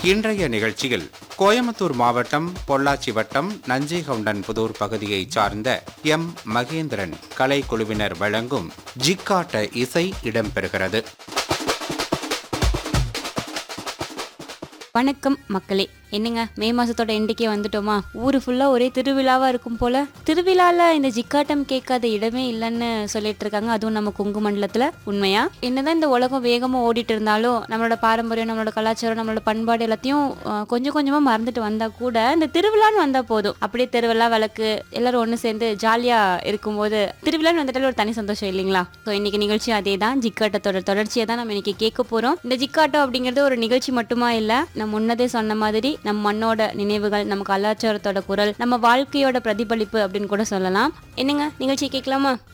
இன்றைய நிகழ்ச்சியில் கோயம்புத்தூர் மாவட்டம் பொள்ளாச்சி வட்டம் நஞ்சைகவுண்டன்புதூர் பகுதியைச் சார்ந்த எம் மகேந்திரன் கலைக்குழுவினர் வழங்கும் ஜிக்காட்ட இசை இடம்பெறுகிறது. வணக்கம் மக்களே. என்னங்க, மே மாசத்தோட எண்டிக்கே வந்துட்டோமா? ஊரு ஃபுல்லா ஒரே திருவிழாவா இருக்கும் போல. திருவிழால இந்த ஜிக்காட்டம் கேட்காத இடமே இல்லைன்னு சொல்லிட்டு இருக்காங்க, அதுவும் நம்ம கொங்கு மண்டலத்துல. உண்மையா? என்னதான் இந்த உலகம் வேகமா ஓடிட்டு இருந்தாலும் நம்மளோட பாரம்பரியம், நம்மளோட கலாச்சாரம், நம்மளோட பண்பாடு எல்லாத்தையும் கொஞ்சம் கொஞ்சமா மறந்துட்டு வந்தா கூட இந்த திருவிழான்னு வந்தா போதும், அப்படியே திருவிழா வழக்கு எல்லாரும் ஒண்ணு சேர்ந்து ஜாலியா இருக்கும்போது திருவிழான்னு வந்துட்டாலும் ஒரு தனி சந்தோஷம் இல்லைங்களா? ஸோ இன்னைக்கு நிகழ்ச்சி அதே தான், ஜிக்காட்டத்தோட தொடர்ச்சியை தான் நம்ம இன்னைக்கு கேட்க போறோம். இந்த ஜிக்காட்டம் அப்படிங்கிறது ஒரு நிகழ்ச்சி மட்டுமா இல்ல, நம்ம முன்னதே சொன்ன மாதிரி நம்ம மண்ணோட நினைவுகள், நம்ம கலாச்சாரத்தோட குரல், நம்ம வாழ்க்கையோட பிரதிபலிப்பு அப்படின்னு கூட சொல்லலாம். என்னங்க, நிகழ்ச்சி கேட்கலாமா?